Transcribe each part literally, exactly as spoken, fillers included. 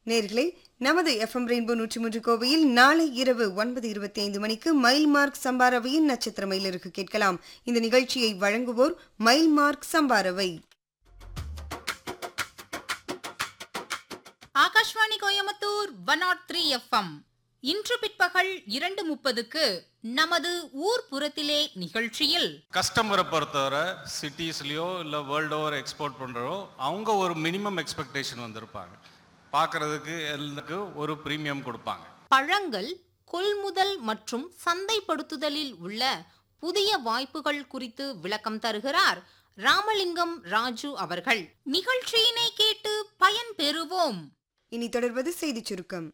நேர்களே, நமது FM rainbow நூற்றி மூன்று கோவையில் நாளை இரவு ஒன்பது இருபத்தி ஐந்து மணிக்கு மைல் மார்க் சம்பாரவையின் நட்சத்திர மயிலிருக்கு கேட்கலாம். இந்த நிகழ்ச்சியை வழங்குவோர் mile mark சம்பாரவை. Akashvani Coimbatore one not three FM. இன்று பிற்பகல் இரண்டு முப்பதுக்கு நமது ஊர் புறத்திலே நிகழ்ச்சியில் கஸ்டமரை பொறுத்தவரை சிட்டிஸ்லயோ இல்லை வேர்ல்டு ஓவர் எக்ஸ்போர்ட் பண்றோ அவங்க ஒரு மினிமம் எக்ஸ்பெக்டேஷன் வந்திருப்பாங்க. பார்க்கறதுக்கு எல்லாருக்கும் ஒரு பிரீமியம் கொடுப்பாங்க. பழங்கள் கொள்முதல் மற்றும் சந்தைப்படுத்துதலில் உள்ள புதிய வாய்ப்புகள் குறித்து விளக்கம் தருகிறார் ராமலிங்கம் ராஜு அவர்கள். நிகழ்ச்சியினை கேட்டு பயன் பெறுவோம். இனி தொடர்வது செய்திச் சுருக்கம்.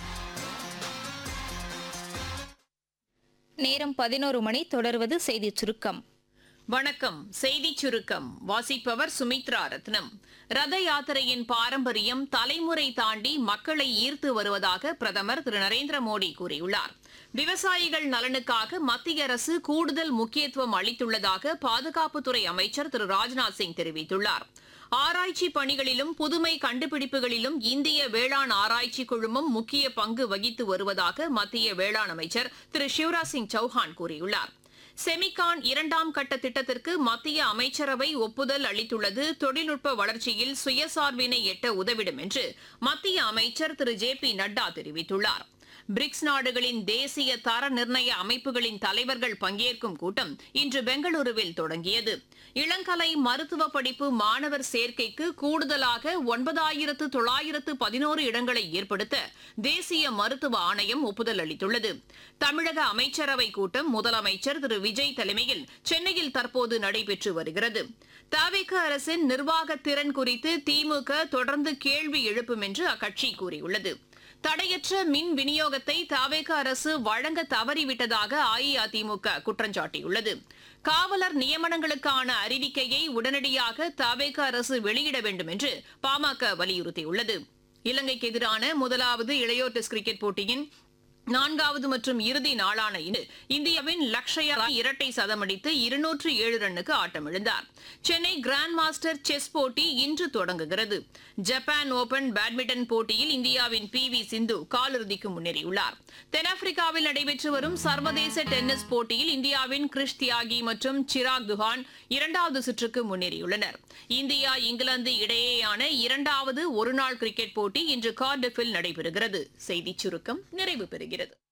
நேரம் பதினோரு மணி. தொடர்வது செய்தி சுருக்கம். வணக்கம். செய்தி சுருக்கம் வாசிப்பவர் சுமித்ரா ரத்னம். ரத யாத்திரையின் பாரம்பரியம் தலைமுறை தாண்டி மக்களை ஈர்த்து வருவதாக பிரதமர் திரு நரேந்திர மோடி கூறியுள்ளார். விவசாயிகள் நலனுக்காக மத்திய அரசு கூடுதல் முக்கியத்துவம் அளித்துள்ளதாக பாதுகாப்புத்துறை அமைச்சர் திரு ராஜ்நாத் சிங் தெரிவித்துள்ளார். ஆராய்ச்சி பணிகளிலும் புதுமை கண்டுபிடிப்புகளிலும் இந்திய வேளாண் ஆராய்ச்சி குழுமம் முக்கிய பங்கு வகித்து வருவதாக மத்திய வேளாண் அமைச்சர் திரு சிவராஜ் சிங் சௌஹான் கூறியுள்ளார். செமிகான் இரண்டாம் கட்ட திட்டத்திற்கு மத்திய அமைச்சரவை ஒப்புதல் அளித்துள்ளது தொழில்நுட்ப வளர்ச்சியில் சுயசார்பினை எட்ட உதவிடும் என்று மத்திய அமைச்சர் திரு ஜே பி நட்டா தெரிவித்துள்ளார். பிரிக்ஸ் நாடுகளின் தேசிய தர நிர்ணய அமைப்புகளின் தலைவர்கள் பங்கேற்கும் கூட்டம் இன்று பெங்களூருவில் தொடங்கியது. இளங்கலை மருத்துவ படிப்பு மாணவர் சேர்க்கைக்கு கூடுதலாக ஒன்பதாயிரத்து தொள்ளாயிரத்து பதினோரு இடங்களை ஏற்படுத்த தேசிய மருத்துவ ஆணையம் ஒப்புதல் அளித்துள்ளது. தமிழக அமைச்சரவை கூட்டம் முதலமைச்சர் திரு விஜய் தலைமையில் சென்னையில் தற்போது நடைபெற்று வருகிறது. தவிக அரசின் நிர்வாக திறன் குறித்து திமுக தொடர்ந்து கேள்வி எழுப்பும் என்று அக்கட்சி கூறியுள்ளது. தடையற்ற மின் விநியோகத்தை தவிக அரசு வழங்க தவறிவிட்டதாக அஇஅதிமுக குற்றம் சாட்டியுள்ளது. காவலர் நியமனங்களுக்கான அறிவிக்கையை உடனடியாக தவிக அரசு வெளியிட வேண்டும் என்று பாமக வலியுறுத்தியுள்ளது. இலங்கைக்கு எதிரான முதலாவது இளையோர் டெஸ்ட் கிரிக்கெட் போட்டியின் நான்காவது மற்றும் இறுதி நாளான இன்று இந்தியாவின் லக்ஷயா இரட்டை சதமடித்து இருநூற்று ஏழு ரன்னுக்கு ஆட்டமிழந்தார். சென்னை கிராண்ட் மாஸ்டர் செஸ் போட்டி இன்று தொடங்குகிறது. ஜப்பான் ஓபன் பேட்மிண்டன் போட்டியில் இந்தியாவின் பி வி சிந்து காலிறுதிக்கு முன்னேறியுள்ளார். தென்னாப்பிரிக்காவில் நடைபெற்று வரும் சர்வதேச டென்னிஸ் போட்டியில் இந்தியாவின் கிரிஷ் தியாகி மற்றும் சிராக் துஹான் இரண்டாவது சுற்றுக்கு முன்னேறியுள்ளனர். இந்தியா இங்கிலாந்து இடையேயான இரண்டாவது ஒருநாள் கிரிக்கெட் போட்டி இன்று கார்டிஃபில் நடைபெறுகிறது. செய்திச் சுருக்கம் நிறைவு பெறுகிறது.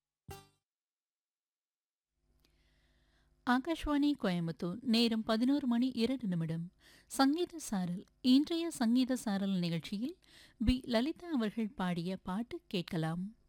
ஆகாஷ்வாணி கோயம்புத்தூர். நேரம் பதினோரு மணி இரண்டு நிமிடம். சங்கீத சாரல். இன்றைய சங்கீத சாரல் நிகழ்ச்சியில் பி லலிதா அவர்கள் பாடிய பாட்டு கேட்கலாம்.